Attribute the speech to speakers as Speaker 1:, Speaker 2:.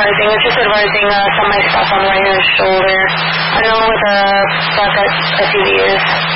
Speaker 1: advising. It's just advising some of my stuff on my shoulder. I've known with a bus at a few years.